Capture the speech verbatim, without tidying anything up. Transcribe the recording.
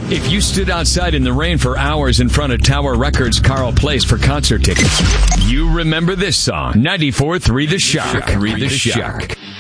If you stood outside in the rain for hours in front of Tower Records Carl Place for concert tickets, you remember this song. ninety-four point three The Shock. The Shock.